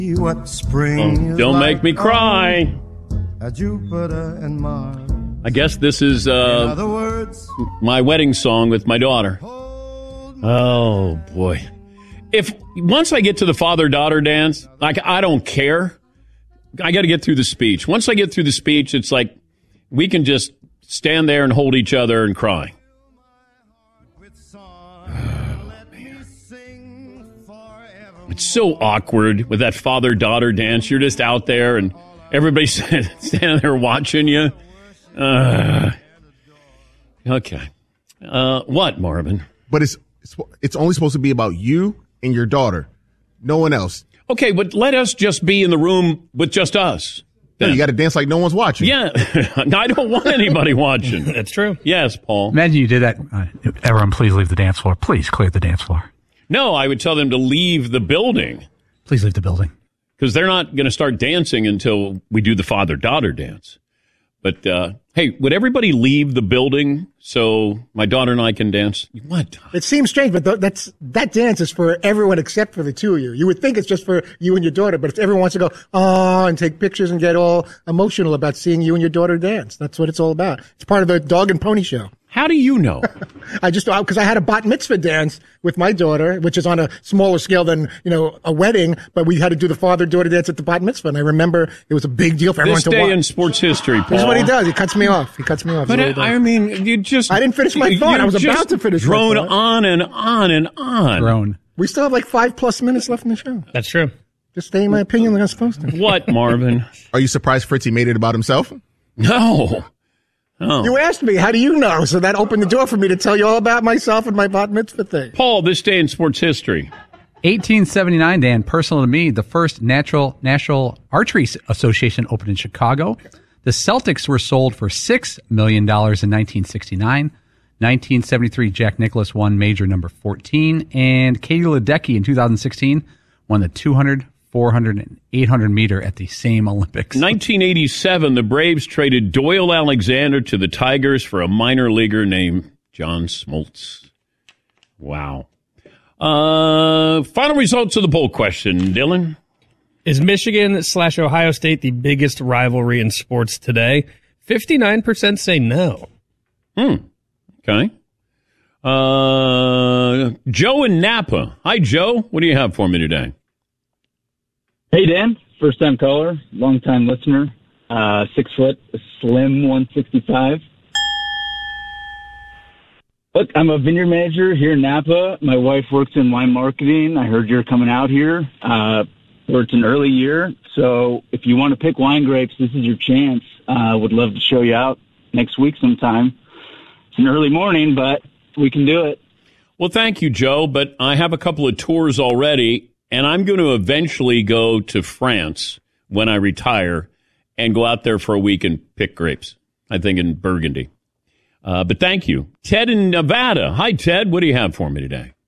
What spring Don't make me cry. Jupiter and Mars. I guess this is my wedding song with my daughter. Oh, boy. If once I get to the father-daughter dance, like, I don't care. I got to get through the speech. Once I get through the speech, it's like we can just stand there and hold each other and cry. Oh, man. It's so awkward with that father-daughter dance. You're just out there and everybody's standing there watching you. Okay. What, Marvin? But it's only supposed to be about you and your daughter. No one else. Okay, but let us just be in the room with just us. No, you got to dance like no one's watching. Yeah. I don't want anybody watching. That's true. Yes, Paul. Imagine you did that. Everyone, please leave the dance floor. Please clear the dance floor. No, I would tell them to leave the building. Please leave the building. Because they're not going to start dancing until we do the father-daughter dance. But, hey, would everybody leave the building so my daughter and I can dance? What? It seems strange, but that dance is for everyone except for the two of you. You would think it's just for you and your daughter, but if everyone wants to go, and take pictures and get all emotional about seeing you and your daughter dance, that's what it's all about. It's part of the dog and pony show. How do you know? Because I had a bat mitzvah dance with my daughter, which is on a smaller scale than, a wedding, but we had to do the father-daughter dance at the bat mitzvah. And I remember it was a big deal for everyone to watch. This day in sports history, Paul. This is what he does. He cuts me off. But I mean, you just... I didn't finish my thought. I was about to finish my thought. Drone on and on and on. Drone. We still have like 5+ minutes left in the show. That's true. Just stay in my opinion like I'm supposed to. What, Marvin? Are you surprised Fritzy made it about himself? No. Oh. You asked me, how do you know? So that opened the door for me to tell you all about myself and my bat mitzvah thing. Paul, this day in sports history. 1879, Dan, personal to me, the first National Archery Association opened in Chicago. The Celtics were sold for $6 million in 1969. 1973, Jack Nicklaus won major number 14. And Katie Ledecky in 2016 won the 200, 400, and 800 meter at the same Olympics. 1987, the Braves traded Doyle Alexander to the Tigers for a minor leaguer named John Smoltz. Wow. Final results of the poll question, Dylan. Is Michigan/Ohio State the biggest rivalry in sports today? 59% say no. Okay. Joe in Napa. Hi, Joe. What do you have for me today? Hey, Dan. First-time caller, long-time listener. 6 foot, slim 165. Look, I'm a vineyard manager here in Napa. My wife works in wine marketing. I heard you're coming out here. It's an early year, so if you want to pick wine grapes, this is your chance. Would love to show you out next week sometime. It's an early morning, but we can do it. Well, thank you, Joe, but I have a couple of tours already, and I'm going to eventually go to France when I retire and go out there for a week and pick grapes, I think in Burgundy. But thank you. Ted in Nevada. Hi, Ted. What do you have for me today?